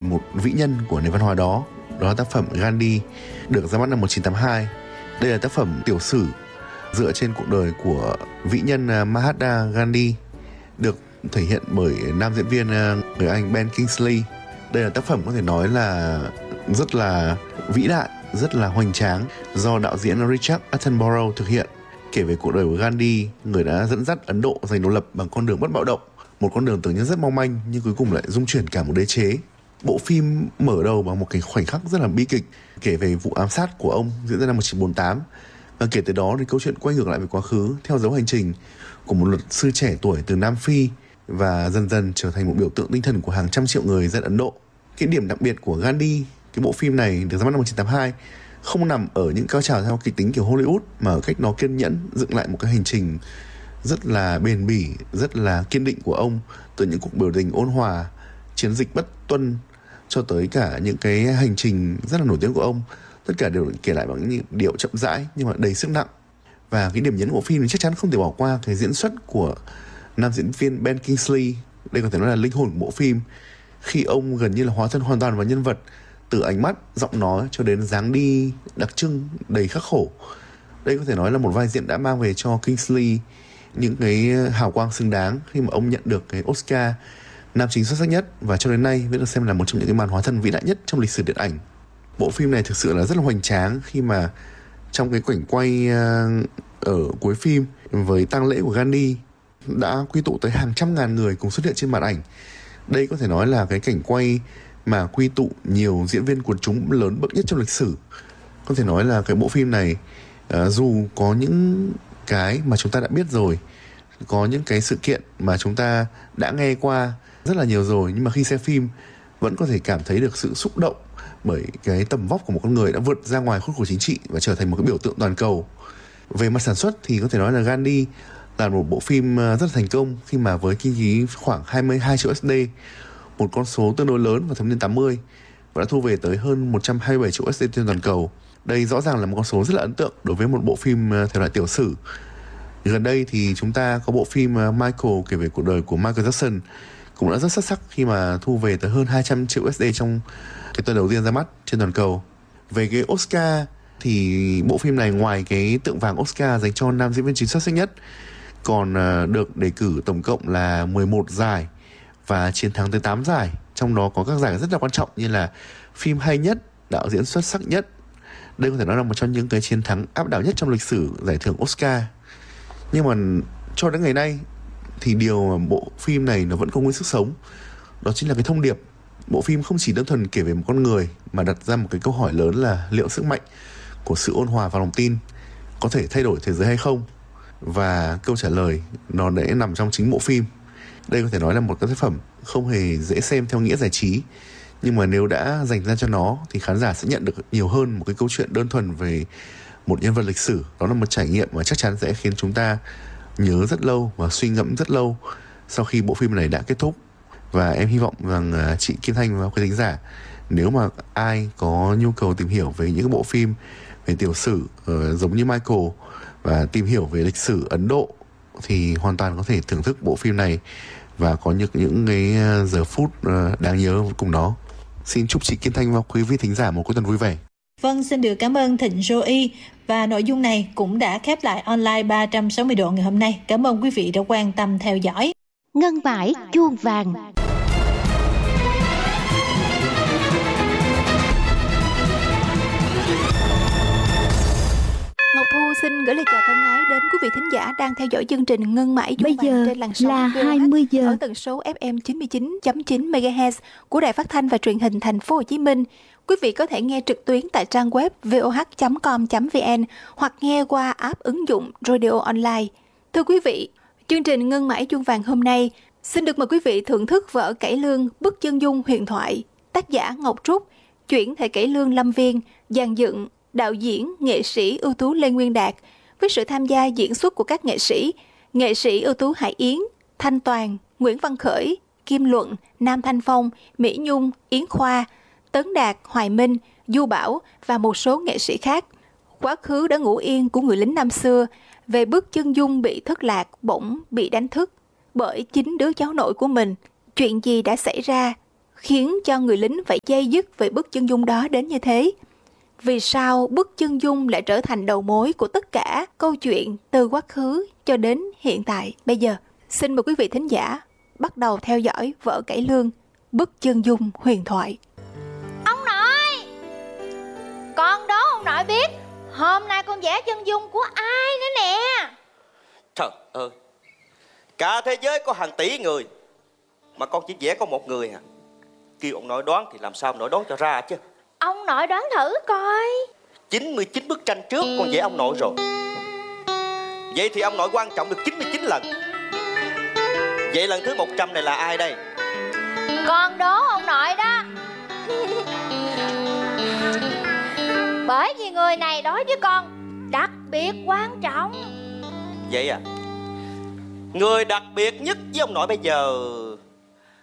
một vĩ nhân của nền văn hóa đó. Đó là tác phẩm Gandhi, được ra mắt năm 1982. Đây là tác phẩm tiểu sử dựa trên cuộc đời của vĩ nhân Mahatma Gandhi, được thể hiện bởi nam diễn viên người Anh Ben Kingsley. Đây là tác phẩm có thể nói là rất là vĩ đại, rất là hoành tráng, do đạo diễn Richard Attenborough thực hiện, kể về cuộc đời của Gandhi, người đã dẫn dắt Ấn Độ giành độc lập bằng con đường bất bạo động, một con đường tưởng như rất mong manh nhưng cuối cùng lại dung chuyển cả một đế chế. Bộ phim mở đầu bằng một cái khoảnh khắc rất là bi kịch, kể về vụ ám sát của ông diễn ra năm 1948. Và kể từ đó thì câu chuyện quay ngược lại với quá khứ, theo dấu hành trình của một luật sư trẻ tuổi từ Nam Phi, và dần dần trở thành một biểu tượng tinh thần của hàng trăm triệu người dân Ấn Độ. Cái điểm đặc biệt của Gandhi, cái bộ phim này được ra mắt năm 1982, không nằm ở những cao trào theo kịch tính kiểu Hollywood, mà ở cách nó kiên nhẫn dựng lại một cái hành trình rất là bền bỉ, rất là kiên định của ông, từ những cuộc biểu tình ôn hòa, chiến dịch bất tuân, cho tới cả những cái hành trình rất là nổi tiếng của ông. Tất cả đều kể lại bằng những điệu chậm rãi nhưng mà đầy sức nặng. Và cái điểm nhấn của bộ phim thì chắc chắn không thể bỏ qua cái diễn xuất của nam diễn viên Ben Kingsley. Đây có thể nói là linh hồn của bộ phim, khi ông gần như là hóa thân hoàn toàn vào nhân vật, từ ánh mắt, giọng nói cho đến dáng đi đặc trưng đầy khắc khổ. Đây có thể nói là một vai diễn đã mang về cho Kingsley những cái hào quang xứng đáng khi mà ông nhận được cái Oscar nam chính xuất sắc nhất, và cho đến nay vẫn được xem là một trong những cái màn hóa thân vĩ đại nhất trong lịch sử điện ảnh. Bộ phim này thực sự là rất là hoành tráng, khi mà trong cái cảnh quay ở cuối phim với tang lễ của Gandhi đã quy tụ tới hàng trăm ngàn người cùng xuất hiện trên màn ảnh. Đây có thể nói là cái cảnh quay mà quy tụ nhiều diễn viên quần chúng lớn bậc nhất trong lịch sử. Có thể nói là cái bộ phim này dù có những cái mà chúng ta đã biết rồi, có những cái sự kiện mà chúng ta đã nghe qua rất là nhiều rồi, nhưng mà khi xem phim vẫn có thể cảm thấy được sự xúc động bởi cái tầm vóc của một con người đã vượt ra ngoài khuôn khổ chính trị và trở thành một cái biểu tượng toàn cầu. Về mặt sản xuất thì có thể nói là Gandhi là một bộ phim rất là thành công, khi mà với kinh phí khoảng 22 triệu USD, một con số tương đối lớn vào thập niên 80, và đã thu về tới hơn 127 triệu USD trên toàn cầu. Đây rõ ràng là một con số rất là ấn tượng đối với một bộ phim thể loại tiểu sử. Gần đây thì chúng ta có bộ phim Michael, kể về cuộc đời của Michael Jackson, cũng đã rất xuất sắc khi mà thu về tới hơn 200 triệu USD trong cái tuần đầu tiên ra mắt trên toàn cầu. Về cái Oscar thì bộ phim này ngoài cái tượng vàng Oscar dành cho nam diễn viên chính xuất sắc nhất, còn được đề cử tổng cộng là 11 giải và chiến thắng tới 8 giải. Trong đó có các giải rất là quan trọng như là phim hay nhất, đạo diễn xuất sắc nhất. Đây có thể nói là một trong những cái chiến thắng áp đảo nhất trong lịch sử giải thưởng Oscar. Nhưng mà cho đến ngày nay thì điều mà bộ phim này nó vẫn còn nguyên sức sống, đó chính là cái thông điệp. Bộ phim không chỉ đơn thuần kể về một con người, mà đặt ra một cái câu hỏi lớn là liệu sức mạnh của sự ôn hòa và lòng tin có thể thay đổi thế giới hay không? Và câu trả lời nó đã nằm trong chính bộ phim. Đây có thể nói là một cái tác phẩm không hề dễ xem theo nghĩa giải trí, nhưng mà nếu đã dành ra cho nó thì khán giả sẽ nhận được nhiều hơn một cái câu chuyện đơn thuần về một nhân vật lịch sử. Đó là một trải nghiệm mà chắc chắn sẽ khiến chúng ta nhớ rất lâu và suy ngẫm rất lâu sau khi bộ phim này đã kết thúc. Và em hy vọng rằng chị Kim Thanh và quý thính giả, nếu mà ai có nhu cầu tìm hiểu về những cái bộ phim về tiểu sử giống như Michael và tìm hiểu về lịch sử Ấn Độ, thì hoàn toàn có thể thưởng thức bộ phim này và có những cái giờ phút đáng nhớ cùng nó. Xin chúc chị Kim Thanh và quý vị thính giả một cuối tuần vui vẻ. Vâng, xin được cảm ơn Thịnh Joey. Và nội dung này cũng đã khép lại online 360 độ ngày hôm nay. Cảm ơn quý vị đã quan tâm theo dõi. Ngân vải chuông vàng. Ngọc Thu xin gửi lời chào thân ái đến quý vị thính giả đang theo dõi chương trình Ngân Mãi Chuông Vàng trên làn sóng là 20 giờ ở tần số FM 99.9 MHz của Đài Phát thanh và Truyền hình Thành phố Hồ Chí Minh. Quý vị có thể nghe trực tuyến tại trang web voh.com.vn hoặc nghe qua app ứng dụng Radio Online. Thưa quý vị, chương trình Ngân Mãi Chuông Vàng hôm nay xin được mời quý vị thưởng thức vở cải lương Bức chân dung huyền thoại, tác giả Ngọc Trúc, chuyển thể cải lương Lâm Viên, dàn dựng đạo diễn, nghệ sĩ ưu tú Lê Nguyên Đạt, với sự tham gia diễn xuất của các nghệ sĩ ưu tú Hải Yến, Thanh Toàn, Nguyễn Văn Khởi, Kim Luận, Nam Thanh Phong, Mỹ Nhung, Yến Khoa, Tấn Đạt, Hoài Minh, Du Bảo và một số nghệ sĩ khác. Quá khứ đã ngủ yên của người lính năm xưa, về bức chân dung bị thất lạc bỗng bị đánh thức bởi chính đứa cháu nội của mình. Chuyện gì đã xảy ra khiến cho người lính phải day dứt về bức chân dung đó đến như thế? Vì sao bức chân dung lại trở thành đầu mối của tất cả câu chuyện từ quá khứ cho đến hiện tại bây giờ? Xin mời quý vị thính giả bắt đầu theo dõi Vợ Cải Lương, bức chân dung huyền thoại. Ông nội, con đố ông nội biết hôm nay con vẽ chân dung của ai nữa nè. Trời ơi, cả thế giới có hàng tỷ người mà con chỉ vẽ có một người à? Kêu ông nội đoán thì làm sao ông nội đoán cho ra chứ. Ông nội đoán thử coi. 99 bức tranh trước con vẽ ông nội rồi. Vậy thì ông nội quan trọng được 99 lần. Vậy lần thứ 100 này là ai đây? Con đố ông nội đó. Bởi vì người này đối với con đặc biệt quan trọng. Vậy à? Người đặc biệt nhất với ông nội bây giờ